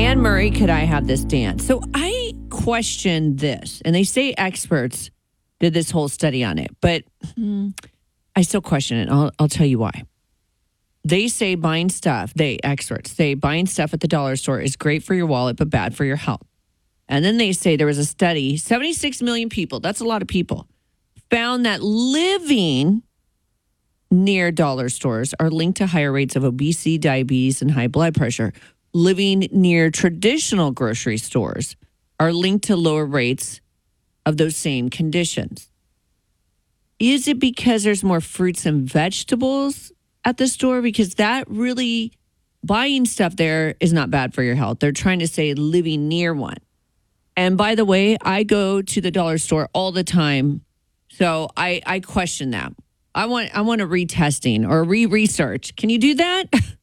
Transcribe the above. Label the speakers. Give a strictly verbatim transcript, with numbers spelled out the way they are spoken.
Speaker 1: Anne Murray, could I have this dance? So I question this, and they say experts did this whole study on it, but hmm, I still question it. I'll, I'll tell you why. They say buying stuff, they experts say buying stuff at the dollar store is great for your wallet, but bad for your health. And then they say there was a study, seventy-six million people, that's a lot of people, found that living near dollar stores are linked to higher rates of obesity, diabetes, and high blood pressure. Living near traditional grocery stores are linked to lower rates of those same conditions. Is it because there's more fruits and vegetables at the store? Because that really, buying stuff there is not bad for your health. They're trying to say living near one. And by the way, I go to the dollar store all the time. So I, I question that. I want I want a retesting or re-research. Can you do that?